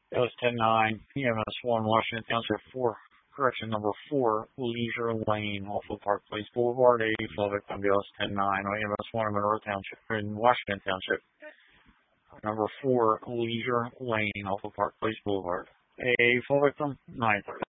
That was 10-9, EMS 1, Washington Township 4. Correction number 4, Leisure Lane off of Park Place Boulevard. A full victim BLS 10-9 on EMS 1 in Monroe Township, in Washington Township. Number 4, Leisure Lane off of Park Place Boulevard. A full victim, 9:30.